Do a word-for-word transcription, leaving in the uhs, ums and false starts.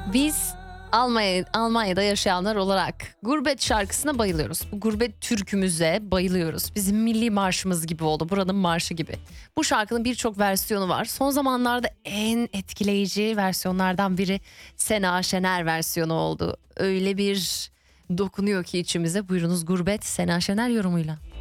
Biz Almanya, Almanya'da yaşayanlar olarak Gurbet şarkısına bayılıyoruz. Bu gurbet türkümüze bayılıyoruz. Bizim milli marşımız gibi oldu. Buranın marşı gibi. Bu şarkının birçok versiyonu var. Son zamanlarda en etkileyici versiyonlardan biri Sena Şener versiyonu oldu. Öyle bir dokunuyor ki içimize. Buyurunuz Gurbet Sena Şener yorumuyla.